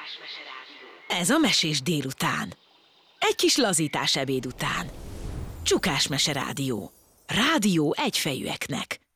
Ez a Mesés délután. Egy kis lazítás ebéd után. Csukás Mese Rádió. Rádió egyfejűeknek.